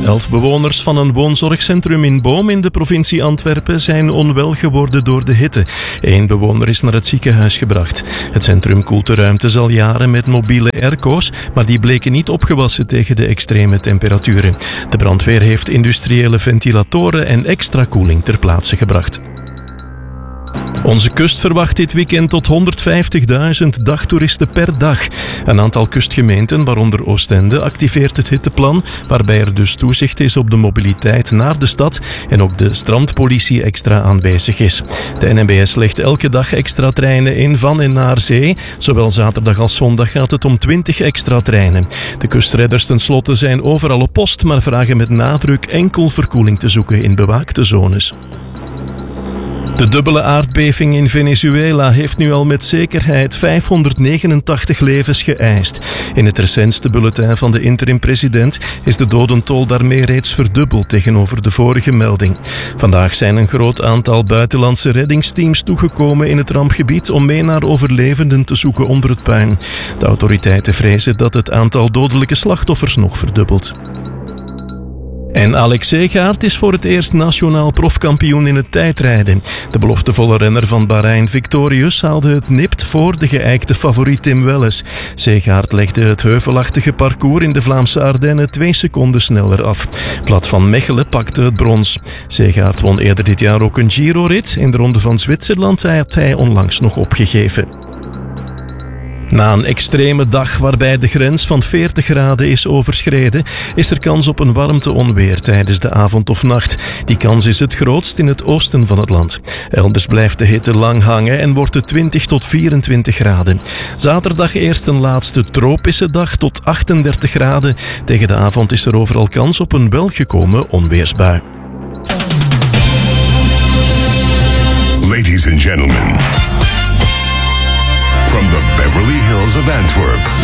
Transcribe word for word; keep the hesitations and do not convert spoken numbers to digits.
Elf bewoners van een woonzorgcentrum in Boom in de provincie Antwerpen zijn onwel geworden door de hitte. Eén bewoner is naar het ziekenhuis gebracht. Het centrum koelt de ruimtes al jaren met mobiele airco's, maar die bleken niet opgewassen tegen de extreme temperaturen. De brandweer heeft industriële ventilatoren en extra koeling ter plaatse gebracht. Onze kust verwacht dit weekend tot honderdvijftigduizend dagtoeristen per dag. Een aantal kustgemeenten, waaronder Oostende, activeert het hitteplan, waarbij er dus toezicht is op de mobiliteit naar de stad en ook de strandpolitie extra aanwezig is. De N M B S legt elke dag extra treinen in van en naar zee. Zowel zaterdag als zondag gaat het om twintig extra treinen. De kustredders tenslotte zijn overal op post, maar vragen met nadruk enkel verkoeling te zoeken in bewaakte zones. De dubbele aardbeving in Venezuela heeft nu al met zekerheid vijfhonderdnegenentachtig levens geëist. In het recentste bulletin van de interim-president is de dodentol daarmee reeds verdubbeld tegenover de vorige melding. Vandaag zijn een groot aantal buitenlandse reddingsteams toegekomen in het rampgebied om mee naar overlevenden te zoeken onder het puin. De autoriteiten vrezen dat het aantal dodelijke slachtoffers nog verdubbelt. En Alex Zeegaert is voor het eerst nationaal profkampioen in het tijdrijden. De beloftevolle renner van Bahrein Victorious haalde het nipt voor de geëikte favoriet Tim Welles. Zeegaert legde het heuvelachtige parcours in de Vlaamse Ardennen twee seconden sneller af. Vlad van Mechelen pakte het brons. Zeegaert won eerder dit jaar ook een Giro-rit. In de Ronde van Zwitserland had hij onlangs nog opgegeven. Na een extreme dag waarbij de grens van veertig graden is overschreden, is er kans op een warmteonweer tijdens de avond of nacht. Die kans is het grootst in het oosten van het land. Elders blijft de hitte lang hangen en wordt het twintig tot vierentwintig graden. Zaterdag eerst een laatste tropische dag tot achtendertig graden. Tegen de avond is er overal kans op een welgekomen onweersbui. Ladies and gentlemen, from the Beverly Hills of Antwerp,